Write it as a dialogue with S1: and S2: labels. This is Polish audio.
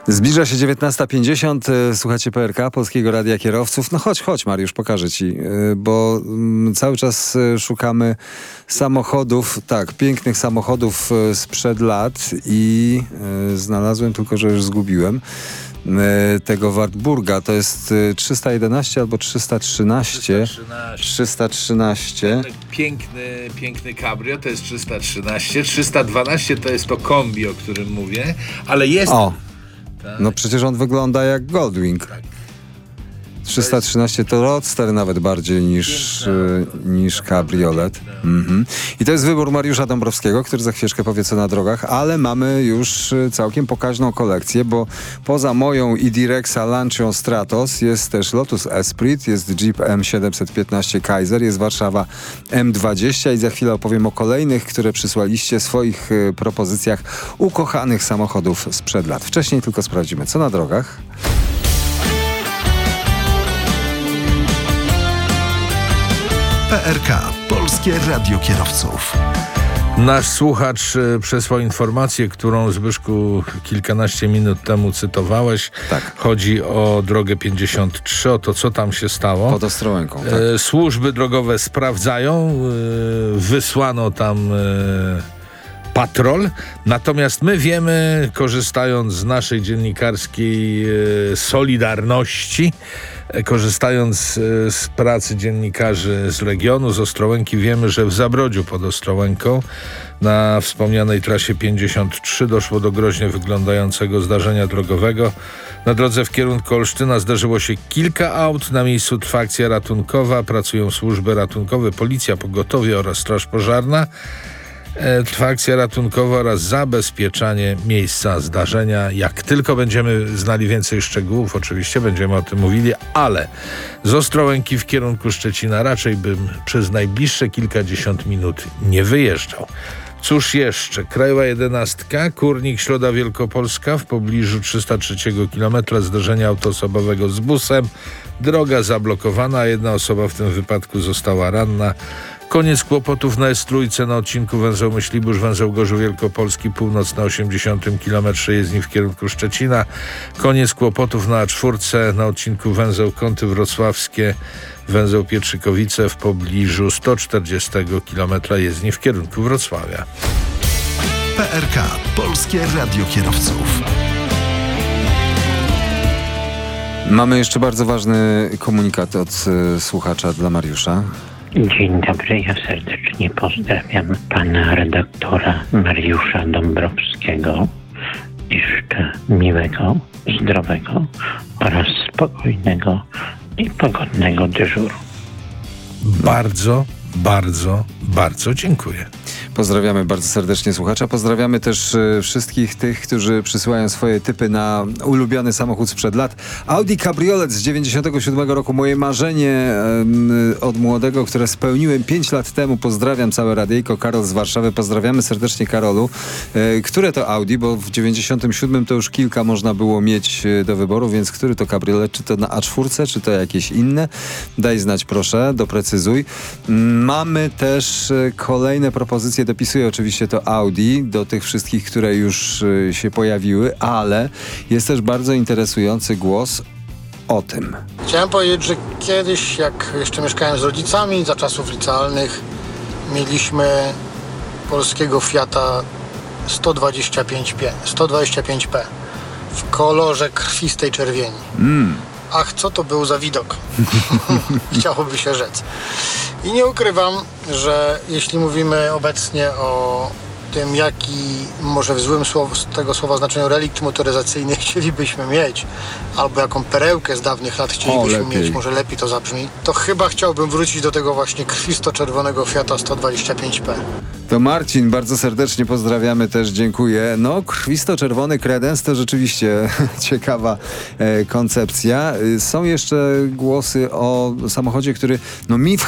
S1: Zbliża się 19:50, słuchacie PRK, Polskiego Radia Kierowców. No chodź Mariusz, pokażę ci, bo cały czas szukamy samochodów, tak, pięknych samochodów sprzed lat i znalazłem, tylko że już zgubiłem, tego Wartburga. To jest 311 albo 313. 313.
S2: Piękny cabrio, to jest 313. 312 to jest to kombi, o którym mówię, ale jest... Tak.
S1: No przecież on wygląda jak Goldwing.
S2: Tak.
S1: 313 to Roadster nawet bardziej niż kabriolet. I to jest wybór Mariusza Dąbrowskiego, który za chwileczkę powie co na drogach, ale mamy już całkiem pokaźną kolekcję, bo poza moją i Direxa Lancią Stratos jest też Lotus Esprit, jest Jeep M715 Kaiser, jest Warszawa M20 i za chwilę opowiem o kolejnych, które przysłaliście w swoich propozycjach ukochanych samochodów sprzed lat. Wcześniej tylko sprawdzimy co na drogach.
S3: PRK, Polskie Radio Kierowców.
S2: Nasz słuchacz przesłał informację, którą Zbyszku kilkanaście minut temu cytowałeś.
S1: Tak.
S2: Chodzi o drogę 53, o to co tam się stało.
S1: Pod Ostrołęką. Tak.
S2: Służby drogowe sprawdzają, wysłano tam patrol, natomiast my wiemy, korzystając z naszej dziennikarskiej solidarności, korzystając z pracy dziennikarzy z regionu, z Ostrołęki, wiemy, że w Zabrodziu pod Ostrołęką na wspomnianej trasie 53 doszło do groźnie wyglądającego zdarzenia drogowego. Na drodze w kierunku Olsztyna zdarzyło się kilka aut. Na miejscu trwa akcja ratunkowa. Pracują służby ratunkowe, policja, pogotowie oraz straż pożarna. Trwa akcja ratunkowa oraz zabezpieczanie miejsca zdarzenia. Jak tylko będziemy znali więcej szczegółów, oczywiście będziemy o tym mówili, ale z Ostrołęki w kierunku Szczecina raczej bym przez najbliższe kilkadziesiąt minut nie wyjeżdżał. Cóż jeszcze? Krajowa 11, Kurnik, Środa Wielkopolska w pobliżu 303 km zdarzenia autoosobowego z busem. Droga zablokowana, jedna osoba w tym wypadku została ranna. Koniec kłopotów na S3 na odcinku węzeł Myślibórz, węzeł Gorzów Wielkopolski, północ na 80 km jezdni w kierunku Szczecina. Koniec kłopotów na A4 na odcinku węzeł Kąty Wrocławskie, węzeł Pietrzykowice w pobliżu 140 km jezdni w kierunku Wrocławia.
S3: PRK, Polskie Radio Kierowców.
S1: Mamy jeszcze bardzo ważny komunikat od słuchacza dla Mariusza.
S4: Dzień dobry, ja serdecznie pozdrawiam pana redaktora Mariusza Dąbrowskiego. Życzę miłego, zdrowego oraz spokojnego i pogodnego dyżuru.
S2: Bardzo dziękuję.
S1: Pozdrawiamy bardzo serdecznie słuchacza. Pozdrawiamy też wszystkich tych, którzy przysyłają swoje typy na ulubiony samochód sprzed lat. Audi Cabriolet z 97 roku. Moje marzenie od młodego, które spełniłem 5 lat temu. Pozdrawiam całe radyjko. Karol z Warszawy. Pozdrawiamy serdecznie Karolu. Które to Audi? Bo w 97 to już kilka można było mieć do wyboru, więc który to Cabriolet? Czy to na A4, czy to jakieś inne? Daj znać proszę, doprecyzuj. Mamy też kolejne propozycje. Dopisuję oczywiście to Audi do tych wszystkich, które już się pojawiły, ale jest też bardzo interesujący głos o tym.
S5: Chciałem powiedzieć, że kiedyś, jak jeszcze mieszkałem z rodzicami, za czasów licealnych, mieliśmy polskiego Fiata 125P w kolorze krwistej czerwieni. Ach, co to był za widok, chciałoby się rzec. I nie ukrywam, że jeśli mówimy obecnie o tym, jaki może w złym tego słowa znaczeniu relikt motoryzacyjny chcielibyśmy mieć, albo jaką perełkę z dawnych lat chcielibyśmy mieć, może lepiej to zabrzmi, to chyba chciałbym wrócić do tego właśnie krwisto-czerwonego Fiata 125P.
S1: To Marcin, bardzo serdecznie pozdrawiamy też, dziękuję. No, krwisto-czerwony kredens to rzeczywiście ciekawa koncepcja. Są jeszcze głosy o samochodzie, który mi w